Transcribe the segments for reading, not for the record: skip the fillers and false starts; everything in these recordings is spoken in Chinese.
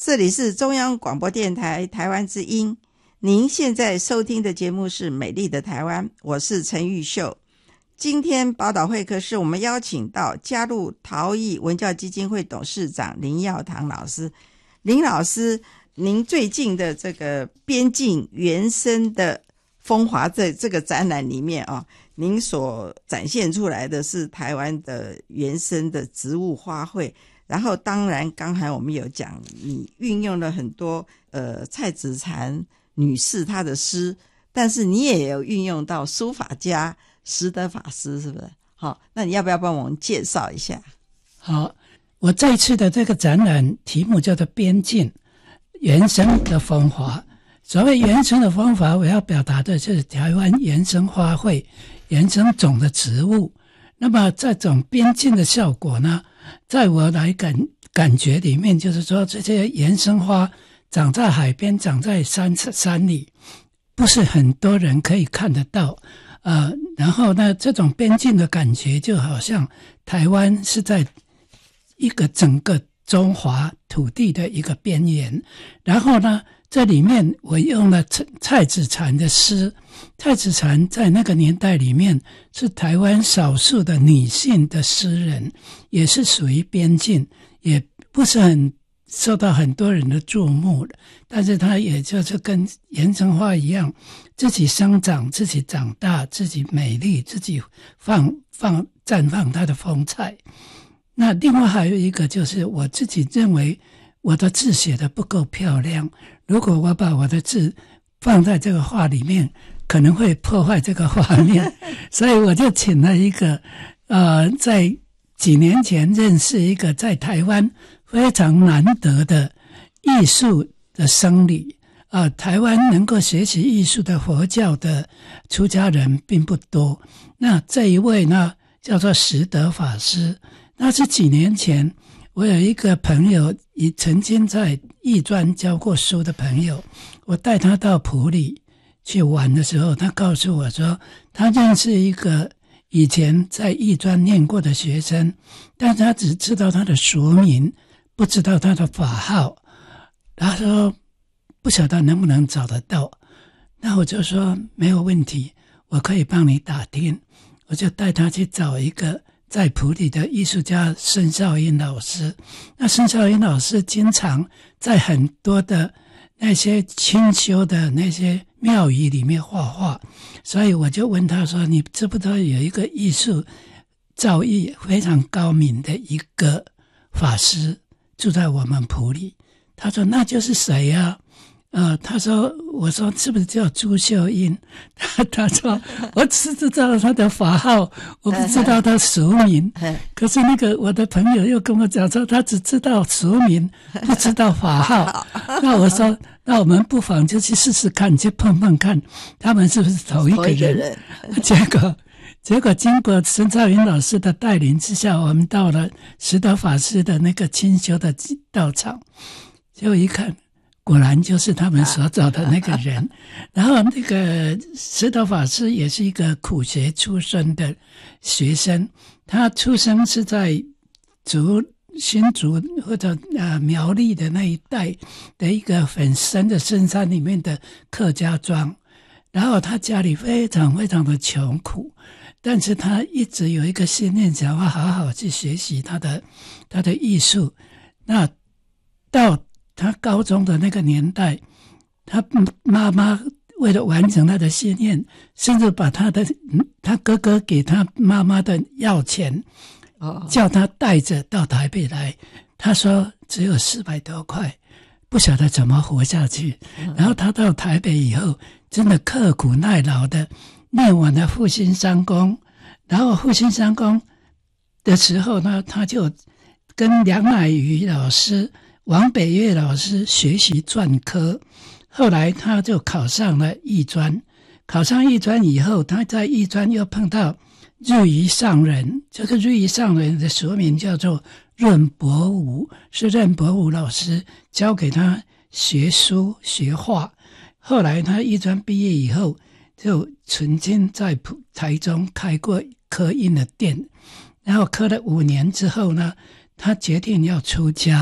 这里是中央广播电台台湾之音，您现在收听的节目是美丽的台湾，我是陈玉秀。今天宝岛会客室我们邀请到加入陶艺文教基金会董事长林耀堂老师。林老师，您最近的这个边境原生的风华这个展览里面您所展现出来的是台湾的原生的植物花卉，然后当然刚才我们有讲你运用了很多蔡子婵女士她的诗，但是你也有运用到书法家石德法师，是不是？好，那你要不要帮我们介绍一下？ 好，我这一次的这个展览题目叫做边境原生的风华。所谓原生的风华，我要表达的就是台湾原生花卉、原生种的植物。那么这种边境的效果呢，在我来感觉里面，就是说这些原生花长在海边，长在山里，不是很多人可以看得到。然后呢，这种边境的感觉就好像台湾是在一个整个中华土地的一个边缘。然后呢，这里面我用了蔡子婵的诗。蔡子婵在那个年代里面是台湾少数的女性的诗人，也是属于边境，也不是很受到很多人的注目的，但是她也就是跟原生花一样，自己生长，自己长大，自己美丽，自己绽放她的风采。那另外还有一个就是我自己认为我的字写得不够漂亮，如果我把我的字放在这个画里面，可能会破坏这个画面，所以我就请了一个在几年前认识一个在台湾非常难得的艺术的僧侣。台湾能够学习艺术的佛教的出家人并不多。那这一位呢，叫做石德法师。那是几年前，我有一个朋友，也曾经在艺专教过书的朋友，我带他到埔里去玩的时候，他告诉我说，他认识一个以前在艺专念过的学生，但是他只知道他的俗名，不知道他的法号。他说不晓得能不能找得到。那我就说没有问题，我可以帮你打听。我就带他去找一个在埔里的艺术家孙少英老师。那孙少英老师经常在很多的那些清修的那些庙宇里面画画，所以我就问他说，你知不知道有一个艺术造诣非常高明的一个法师住在我们埔里？他说那就是谁啊？我说是不是叫朱秀英？他说我只知道他的法号，我不知道他俗名。可是那个我的朋友又跟我讲说，他只知道俗名，不知道法号。那我说，那我们不妨就去试试看，去碰碰看，他们是不是同一个人？结果经过孙少云老师的带领之下，我们到了石德法师的那个清修的道场，结果一看，果然就是他们所找的那个人。然后那个石德法师也是一个苦学出身的学生，他出生是在新竹或者苗栗的那一带的一个很深的深山里面的客家庄，然后他家里非常非常的穷苦，但是他一直有一个信念，想要好好去学习他的艺术。那到他高中的那个年代，他妈妈为了完成他的信念，甚至把他哥哥给他妈妈的要钱，叫他带着到台北来。他说只有400多块，不晓得怎么活下去。然后他到台北以后，真的刻苦耐劳的念完了复兴商工，然后复兴商工的时候呢，他就跟梁乃瑜老师、王北岳老师学习篆刻。后来他就考上了艺专，考上艺专以后，他在艺专又碰到日余上人。这个日余上人的俗名叫做任伯武，是任伯武老师教给他学书学画。后来他艺专毕业以后，就曾经在台中开过刻印的店，然后刻了5年之后呢，他决定要出家，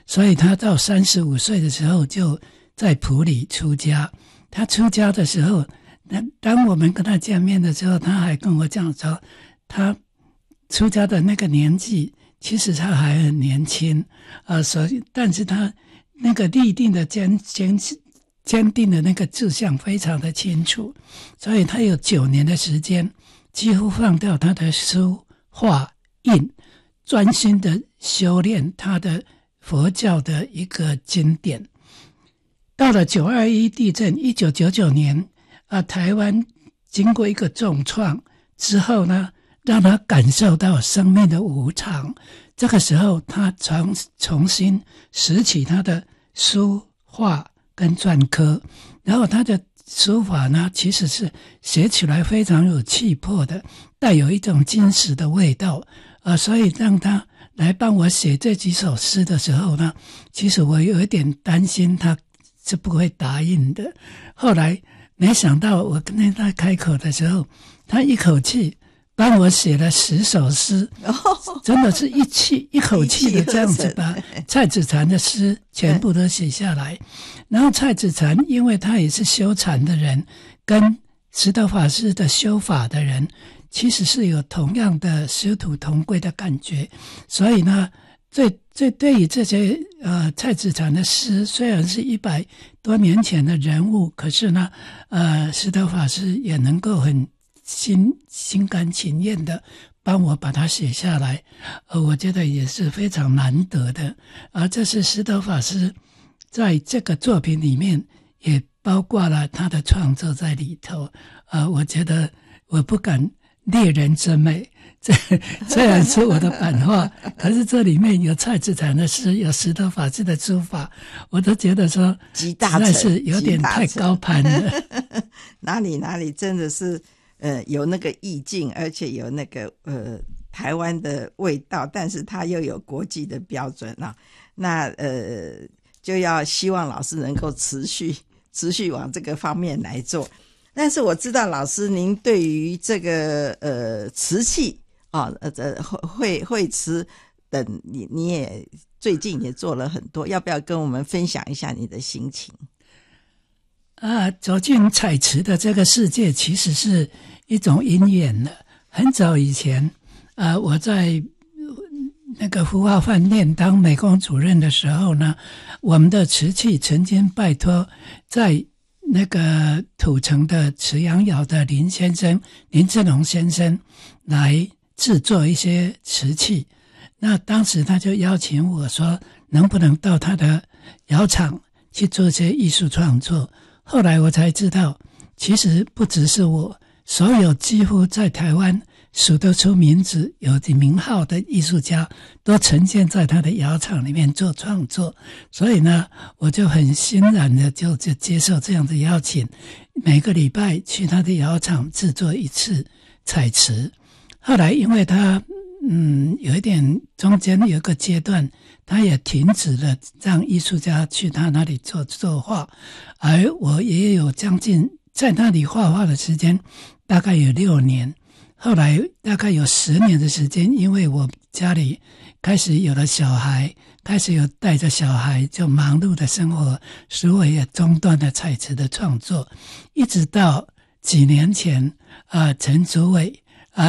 所以他到35岁的时候就在埔里出家。他出家的时候，当我们跟他见面的时候，他还跟我讲说，他出家的那个年纪，其实他还很年轻所以但是他那个立定的坚定的那个志向非常的清楚，所以他有9年的时间，几乎放掉他的书画印，专心的修炼他的佛教的一个经典。到了921地震1999年台湾经过一个重创之后呢，让他感受到生命的无常。这个时候他重新拾起他的书画跟篆刻，然后他的书法呢，其实是写起来非常有气魄的，带有一种金石的味道所以让他来帮我写这几首诗的时候呢，其实我有一点担心他是不会答应的。后来没想到我跟他开口的时候，他一口气帮我写了10首诗真的是一口气的这样子把蔡子禅的诗全部都写下来。然后蔡子禅因为他也是修禅的人，跟石头法师的修法的人其实是有同样的师徒同归的感觉，所以呢对于这些蔡子禅的诗，虽然是100多年前的人物，可是呢石头法师也能够很心甘情愿的帮我把它写下来我觉得也是非常难得的这是石头法师在这个作品里面也包括了他的创作在里头我觉得我不敢猎人之美，这虽然是我的版画可是这里面有蔡子禅的诗，有石头法师的书法，我都觉得说实在是有点太高攀了哪里真的是有那个意境，而且有那个台湾的味道，但是它又有国际的标准那就要希望老师能够持续往这个方面来做。但是我知道老师您对于这个瓷器绘瓷等你也最近也做了很多，要不要跟我们分享一下你的心情？ 走进彩瓷的这个世界其实是一种因缘了。很早以前我在那个福华饭店当美工主任的时候呢，我们的瓷器曾经拜托在那个土城的慈阳窑的林志龙先生来制作一些瓷器。那当时他就邀请我说能不能到他的窑厂去做一些艺术创作。后来我才知道，其实不只是我，所有几乎在台湾数得出名字有名号的艺术家都呈现在他的窑厂里面做创作。所以呢，我就很欣然的就接受这样的邀请，每个礼拜去他的窑厂制作一次彩瓷。后来因为他有一点中间有一个阶段他也停止了让艺术家去他那里作画，而我也有将近在那里画画的时间大概有6年。后来大概有10年的时间，因为我家里开始有了小孩，开始有带着小孩就忙碌的生活，使我也中断了彩瓷的创作。一直到几年前陈祖伟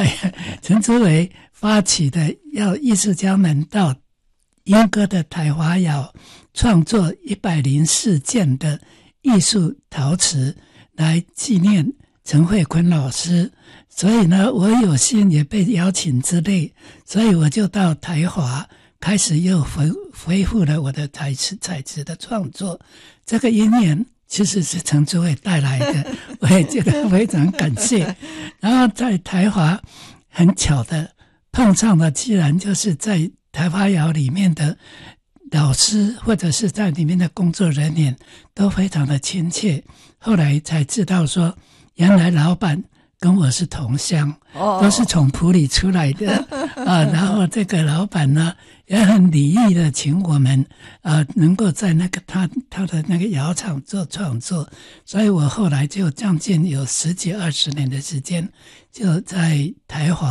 发起的要艺术家们到莺歌的台华窑创作104件的艺术陶瓷来纪念陈慧坤老师，所以呢我有幸也被邀请之类，所以我就到台华开始又恢复了我的彩瓷的创作。这个因缘其实是陈祖伟带来的我也觉得非常感谢。然后在台华很巧的碰上了，既然就是在台华窑里面的老师或者是在里面的工作人员都非常的亲切，后来才知道说原来老板跟我是同乡都是从埔里出来的然后这个老板呢也很礼义的请我们能够在那个他的那个窑厂做创作，所以我后来就将近有10几20年的时间就在台华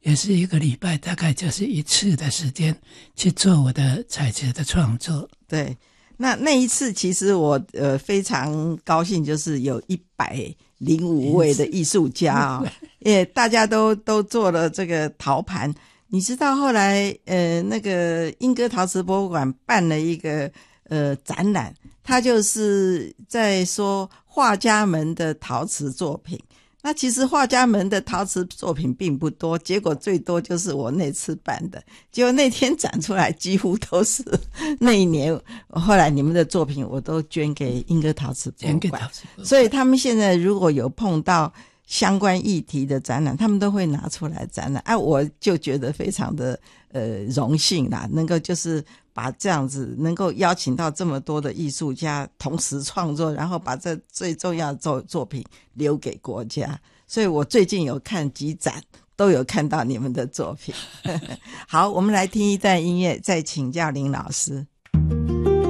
也是1个礼拜大概就是1次的时间去做我的彩瓷的创作。 对，那一次其实我非常高兴，就是有105位的艺术家啊、也大家都做了这个陶盘。你知道后来那个莺歌陶瓷博物馆办了一个展览，他就是在说画家们的陶瓷作品。那其实画家们的陶瓷作品并不多，结果最多就是我那次办的，结果那天展出来几乎都是那一年后来你们的作品我都捐给莺歌陶瓷博物馆，所以他们现在如果有碰到相关议题的展览，他们都会拿出来展览。我就觉得非常的荣幸啦，能够就是把这样子能够邀请到这么多的艺术家同时创作，然后把这最重要的作品留给国家。所以我最近有看几展，都有看到你们的作品。好，我们来听一段音乐，再请教林老师。